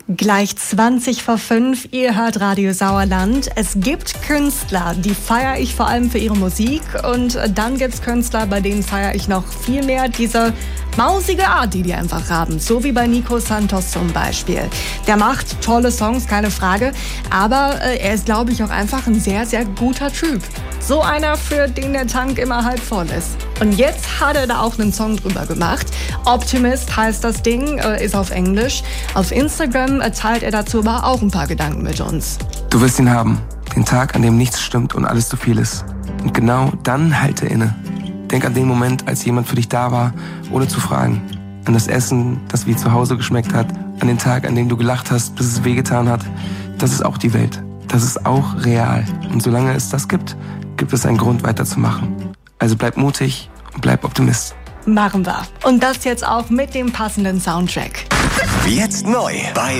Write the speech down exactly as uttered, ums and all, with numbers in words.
Gleich zwanzig vor fünf, ihr hört Radio Sauerland. Es gibt Künstler, die feiere ich vor allem für ihre Musik. Und dann gibt's Künstler, bei denen feiere ich noch viel mehr diese mausige Art, die die einfach haben. So wie bei Nico Santos zum Beispiel. Der macht tolle Songs, keine Frage. Aber äh, er ist, glaube ich, auch einfach ein sehr, sehr guter Typ. So einer, für den der Tank immer halb voll ist. Und jetzt hat er da auch einen Song drüber gemacht. Optimist heißt das Ding, äh, ist auf Englisch. Auf Instagram äh, teilt er dazu aber auch ein paar Gedanken mit uns. Du wirst ihn haben. Den Tag, an dem nichts stimmt und alles zu viel ist. Und genau dann halte inne. Denk an den Moment, als jemand für dich da war, ohne zu fragen. An das Essen, das wie zu Hause geschmeckt hat. An den Tag, an dem du gelacht hast, bis es wehgetan hat. Das ist auch die Welt. Das ist auch real. Und solange es das gibt, gibt es einen Grund weiterzumachen. Also bleib mutig und bleib Optimist. Machen wir. Und das jetzt auch mit dem passenden Soundtrack. Jetzt neu bei